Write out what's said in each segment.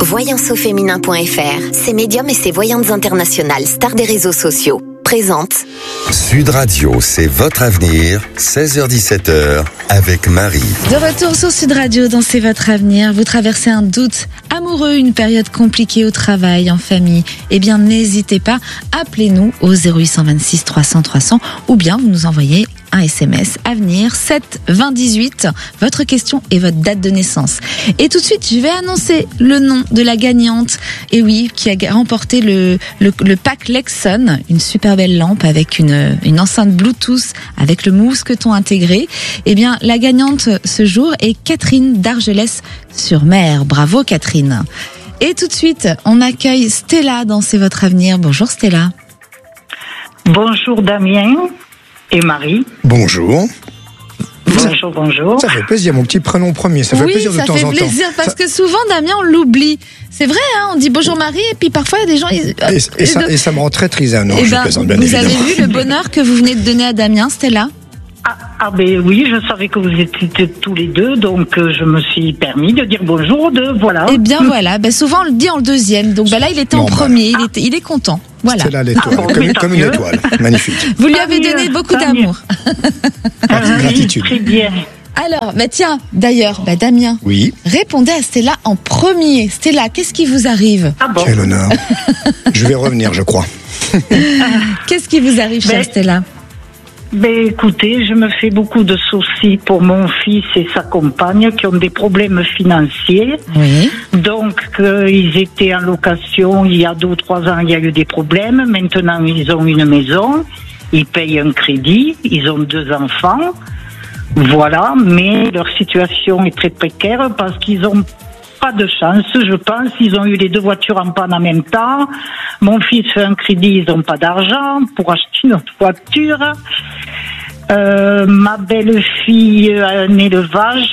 Voyanceauféminin.fr, ses médiums et ses voyantes internationales, stars des réseaux sociaux, présente Sud Radio, c'est votre avenir, 16h-17h, avec Marie. De retour sur Sud Radio dans C'est votre avenir. Vous traversez un doute amoureux, une période compliquée au travail, en famille. Eh bien, n'hésitez pas, appelez-nous au 0826 300 300 ou bien vous nous envoyez un SMS Avenir 7 20 18, votre question et votre date de naissance. Et tout de suite, je vais annoncer le nom de la gagnante, et oui, qui a remporté le pack Lexon, une super belle lampe avec une enceinte Bluetooth avec le mousqueton intégré. Eh bien, la gagnante ce jour est Catherine d'Argelès-sur-Mer. Bravo Catherine. Et tout de suite, on accueille Stella dans C'est votre avenir. Bonjour Stella. Bonjour Damien et Marie. Bonjour. Bonjour. Ça fait plaisir, mon petit prénom premier. Ça fait plaisir de temps en temps. Oui, ça fait plaisir parce que souvent, Damien, on l'oublie. C'est vrai, hein, on dit bonjour Marie et puis parfois, il y a des gens... Et ça me rend très triste. Non, je plaisante bien vous évidemment. Avez vu le bonheur que vous venez de donner à Damien, Stella ? Ben oui, je savais que vous étiez tous les deux, donc je me suis permis de dire bonjour, voilà. Eh bien voilà, souvent on le dit en le deuxième, donc là il était en premier, il est content. Voilà. C'est là l'étoile, comme une étoile, magnifique. Vous lui avez donné beaucoup d'amour. Gratitude. Très bien. Alors, tiens, d'ailleurs, Damien, oui. Répondez à Stella en premier. Stella, qu'est-ce qui vous arrive ? Quel honneur. Je vais revenir, je crois. Qu'est-ce qui vous arrive, chère Stella ? Écoutez, je me fais beaucoup de soucis pour mon fils et sa compagne qui ont des problèmes financiers. Oui. Donc, ils étaient en location il y a 2 ou 3 ans, il y a eu des problèmes. Maintenant, ils ont une maison, ils payent un crédit, ils ont 2 enfants. Voilà, mais leur situation est très précaire parce qu'ils ont pas de chance, je pense. Ils ont eu les 2 voitures en panne en même temps. Mon fils fait un crédit, ils n'ont pas d'argent pour acheter une autre voiture. Ma belle-fille a un élevage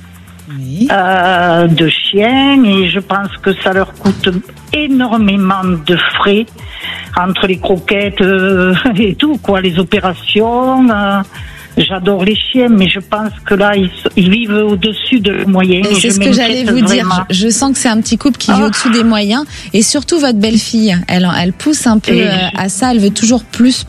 de chiens et je pense que ça leur coûte énormément de frais entre les croquettes et tout, les opérations. J'adore les chiens, mais je pense que là, ils vivent au-dessus de leurs moyens. Et c'est ce que j'allais vous dire. Je sens que c'est un petit couple qui vit au-dessus des moyens. Et surtout, votre belle-fille, elle pousse un peu à ça. Elle veut toujours plus.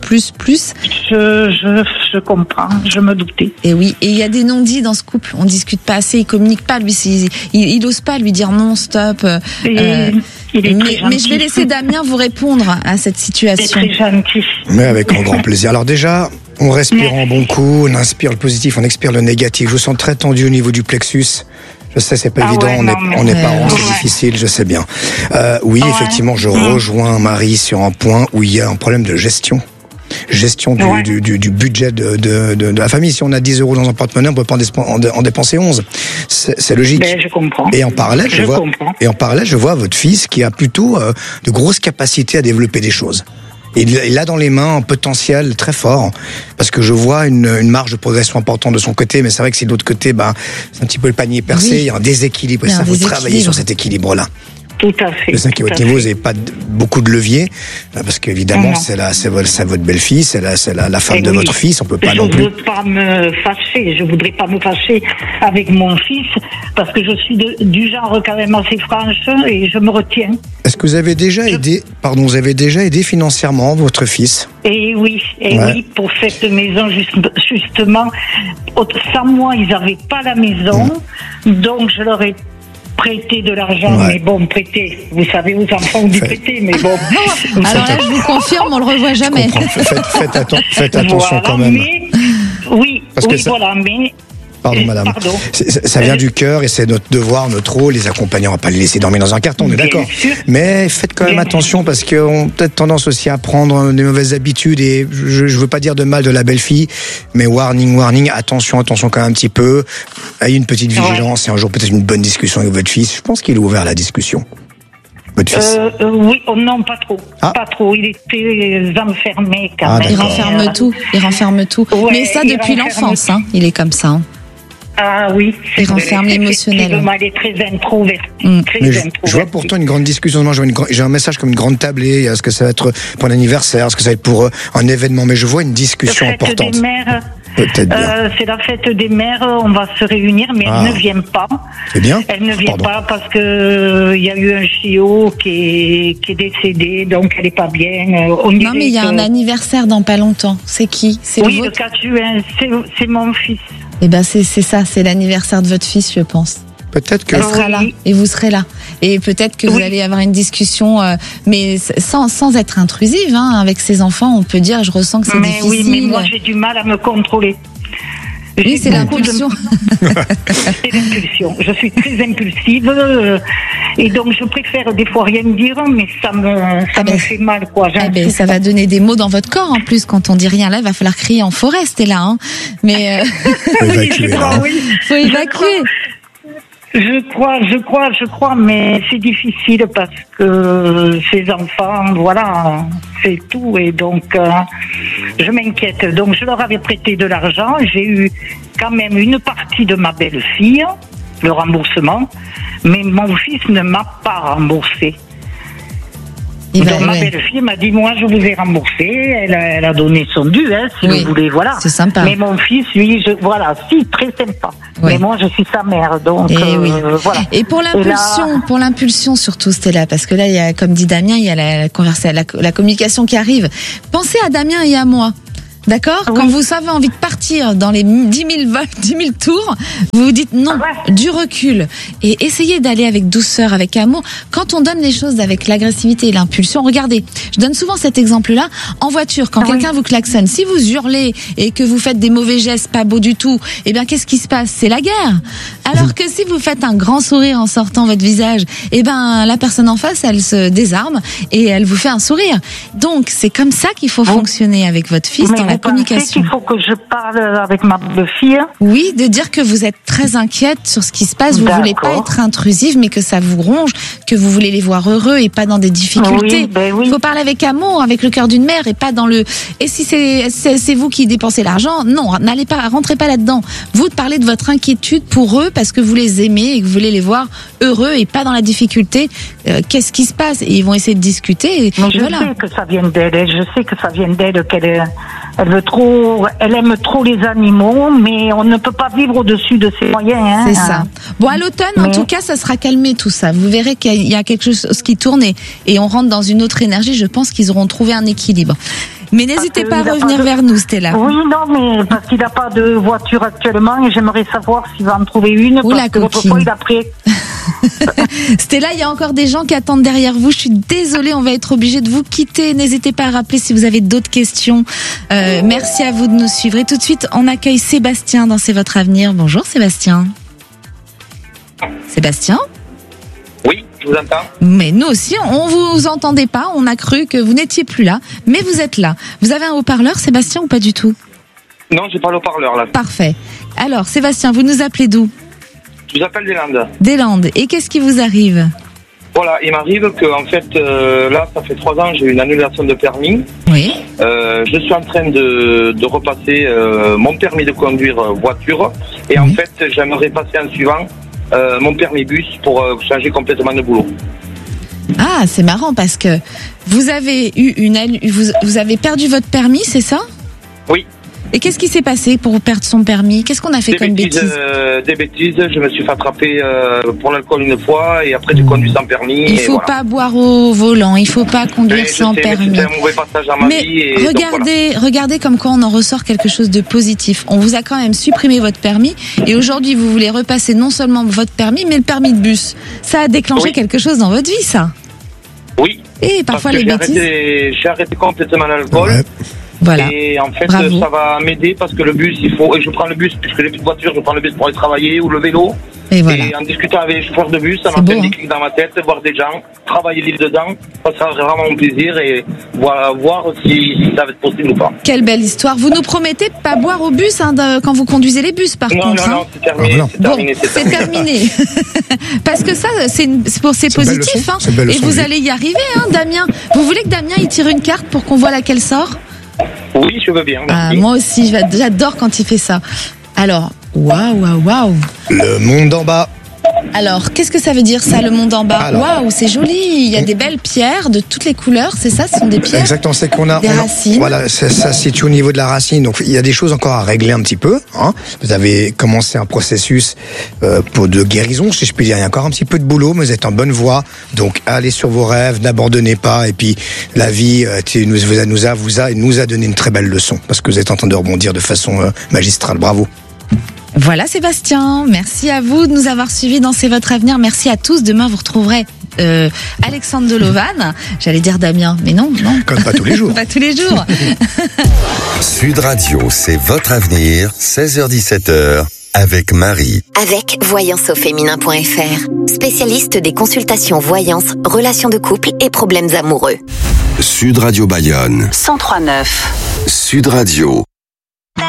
Je comprends. Je me doutais. Et oui. Et il y a des non-dits dans ce couple. On discute pas assez. Il communique pas. Lui, il ose pas lui dire non, stop. Mais je vais laisser Damien vous répondre à cette situation. C'est très gentil. Mais avec un grand plaisir. Alors déjà, on respire en bon coup, on inspire le positif, on expire le négatif. Je vous sens très tendu au niveau du plexus. Je sais, c'est pas évident, on est parents, c'est difficile, je sais bien. Effectivement, je rejoins Marie sur un point où il y a un problème de gestion du budget de la famille. Si on a 10 euros dans un porte-monnaie, on peut pas en dépenser 11. C'est logique. Je comprends. Et en parallèle, je vois votre fils qui a plutôt de grosses capacités à développer des choses. Et il a dans les mains un potentiel très fort, parce que je vois une marge de progression importante de son côté, mais c'est vrai que si de l'autre côté, c'est un petit peu le panier percé, il y a un déséquilibre, et ça, faut travailler sur cet équilibre-là. Tout à fait. Je sais qu'à votre niveau, vous n'avez pas beaucoup de levier, parce qu'évidemment, c'est votre belle-fille, c'est la femme de votre fils, on peut pas non plus. Je voudrais pas me fâcher avec mon fils, parce que je suis du genre quand même assez franche, et je me retiens. Est-ce que vous avez déjà aidé financièrement votre fils? Oui, pour cette maison, justement, sans moi, ils n'avaient pas la maison, donc je leur ai prêter de l'argent, mais prêter, vous savez, aux enfants, on dit prêter, mais bon. Alors là, je vous confirme, on le revoit jamais. Faites attention quand même. Pardon, madame. Ça vient du cœur et c'est notre devoir, notre rôle. Les accompagnants, on va pas les laisser dormir dans un carton, on est d'accord. Mais faites quand même attention parce qu'on a peut-être tendance aussi à prendre des mauvaises habitudes et je veux pas dire de mal de la belle-fille, mais warning, attention quand même un petit peu. Ayez une petite vigilance et un jour peut-être une bonne discussion avec votre fils. Je pense qu'il est ouvert à la discussion. Votre fils. Non, pas trop. Pas trop. Il était enfermé quand même. Il renferme tout. Mais ça depuis l'enfance, il est comme ça. Il renferme l'émotionnel. Il est très introverti. Je vois pourtant une grande discussion. J'ai un message comme une grande tablée. Est-ce que ça va être pour un anniversaire? Est-ce que ça va être pour un événement? Mais je vois une discussion importante. Peut-être bien. C'est la fête des mères, on va se réunir, mais elle ne vient pas. C'est bien. Elle ne vient pas parce que il y a eu un chiot qui est décédé, donc elle est pas bien. Non, mais il y a un anniversaire dans pas longtemps. C'est qui? C'est le 4 juin, c'est mon fils. Eh ben c'est ça, c'est l'anniversaire de votre fils, je pense. Peut-être que... Elle sera là et vous serez là. Et peut-être que vous allez avoir une discussion, mais sans être intrusive, hein, avec ses enfants. On peut dire, je ressens que c'est difficile. Oui, mais moi j'ai du mal à me contrôler. Oui, c'est l'impulsion. C'est l'impulsion. Je suis très impulsive et donc je préfère des fois rien dire, mais ça me fait mal, quoi. Ça va donner des mots dans votre corps en plus quand on dit rien. Là, il va falloir crier en forêt, Stella. Hein. Mais faut évacuer. Faut évacuer. Je crois, mais c'est difficile parce que ces enfants, voilà, c'est tout, et donc je m'inquiète. Donc je leur avais prêté de l'argent, j'ai eu quand même une partie de ma belle-fille, le remboursement, mais mon fils ne m'a pas remboursé. Donc ma belle-fille m'a dit, moi je vous ai remboursé, elle a donné son dû, hein, si vous voulez, voilà. C'est sympa. Mais mon fils, lui, très sympa. Mais moi je suis sa mère, donc voilà. Et pour l'impulsion surtout, Stella, parce que là, il y a, comme dit Damien, il y a la communication qui arrive. Pensez à Damien et à moi. D'accord ? Quand vous avez envie de partir dans les 10 000 tours, vous vous dites non, du recul. Et essayez d'aller avec douceur, avec amour. Quand on donne les choses avec l'agressivité et l'impulsion, regardez, je donne souvent cet exemple-là, en voiture, quand quelqu'un vous klaxonne, si vous hurlez et que vous faites des mauvais gestes, pas beaux du tout, eh bien, qu'est-ce qui se passe ? C'est la guerre. Alors que si vous faites un grand sourire en sortant votre visage, eh ben, la personne en face, elle se désarme et elle vous fait un sourire. Donc, c'est comme ça qu'il faut fonctionner avec votre fils dans la communication. Pensez qu'il faut que je parle avec ma fille. Oui, de dire que vous êtes très inquiète sur ce qui se passe. Vous voulez pas être intrusive, mais que ça vous ronge, que vous voulez les voir heureux et pas dans des difficultés. Il faut parler avec amour, avec le cœur d'une mère et pas dans le. Et si c'est vous qui dépensez l'argent, non, rentrez pas là-dedans. Vous parlez de votre inquiétude pour eux parce que vous les aimez et que vous voulez les voir heureux et pas dans la difficulté. Qu'est-ce qui se passe ? Et ils vont essayer de discuter. Et mais je sais que ça vient d'elle. Je sais que ça vient d'elle elle aime trop les animaux, mais on ne peut pas vivre au-dessus de ses moyens. Hein. C'est ça. Bon, à l'automne, en tout cas, ça sera calmé tout ça. Vous verrez qu'il y a quelque chose qui tourne et on rentre dans une autre énergie. Je pense qu'ils auront trouvé un équilibre. Mais n'hésitez pas à revenir vers nous, Stella. Oui, non, mais parce qu'il n'a pas de voiture actuellement et j'aimerais savoir s'il va en trouver une. Parce que l'autre fois, il a pris... Stella, il y a encore des gens qui attendent derrière vous. Je suis désolée, on va être obligé de vous quitter. N'hésitez pas à rappeler si vous avez d'autres questions. Merci à vous de nous suivre. Et tout de suite, on accueille Sébastien dans C'est votre avenir. Bonjour Sébastien. Sébastien ? Oui, je vous entends. Mais nous aussi, on vous entendait pas. On a cru que vous n'étiez plus là. Mais vous êtes là. Vous avez un haut-parleur, Sébastien, ou pas du tout ? Non, j'ai pas le haut-parleur là. Parfait. Alors, Sébastien, vous nous appelez d'où ? Je vous appelle des Landes. Des Landes. Et qu'est-ce qui vous arrive ? Voilà, il m'arrive que en fait, là, ça fait 3 ans, j'ai eu une annulation de permis. Oui. Je suis en train de repasser mon permis de conduire voiture. Et en fait, j'aimerais passer en suivant mon permis bus pour changer complètement de boulot. Ah, c'est marrant parce que vous avez vous avez perdu votre permis, c'est ça ? Oui. Et qu'est-ce qui s'est passé pour perdre son permis ? Qu'est-ce qu'on a fait comme bêtises ? Des bêtises. Je me suis fait attraper pour l'alcool une fois et après j'ai conduit sans permis. Il faut pas boire au volant. Il faut pas conduire sans permis. C'était un mauvais passage dans ma vie. Et regardez comme quoi on en ressort quelque chose de positif. On vous a quand même supprimé votre permis et aujourd'hui vous voulez repasser non seulement votre permis mais le permis de bus. Ça a déclenché quelque chose dans votre vie, ça ? Oui. Et parfois les bêtises. J'ai arrêté complètement l'alcool. Ouais. Voilà. Et en fait, Bravo. ça va m'aider parce que le bus, et je prends le bus, puisque j'ai plus de voiture, je prends le bus pour aller travailler ou le vélo. Et voilà. Et en discutant avec les chauffeurs de bus, ça m'a fait des clics dans ma tête, voir des gens, travailler libre dedans, ça sera vraiment mon plaisir et voir si ça va être possible ou pas. Quelle belle histoire. Vous nous promettez de pas boire au bus quand vous conduisez les bus, par contre. Non, c'est terminé. C'est terminé. Parce que ça, c'est positif. Hein. Et vous allez y arriver, hein, Damien. Vous voulez que Damien il tire une carte pour qu'on voit laquelle sort ? Oui, je veux bien. Merci. Moi aussi, j'adore quand il fait ça. Alors, waouh. Le monde en bas. Alors, qu'est-ce que ça veut dire ça, le monde en bas? Waouh, c'est joli. Il y a des belles pierres de toutes les couleurs, c'est ça? Ce sont des pierres? Exactement, c'est qu'on a des racines. Voilà, ça se situe au niveau de la racine. Donc, il y a des choses encore à régler un petit peu. Hein. Vous avez commencé un processus de guérison, si je puis dire. Il y a encore un petit peu de boulot, mais vous êtes en bonne voie. Donc, allez sur vos rêves, n'abandonnez pas. Et puis, la vie nous a donné une très belle leçon parce que vous êtes en train de rebondir de façon magistrale. Bravo. Voilà Sébastien, merci à vous de nous avoir suivis dans C'est votre avenir. Merci à tous. Demain vous retrouverez Alexandre Dolovan. J'allais dire Damien, mais non. Comme pas tous les jours. Pas tous les jours. Sud Radio, c'est votre avenir, 16h-17h, avec Marie. Avec voyanceauféminin.fr, spécialiste des consultations voyance, relations de couple et problèmes amoureux. Sud Radio Bayonne. 103.9. Sud Radio.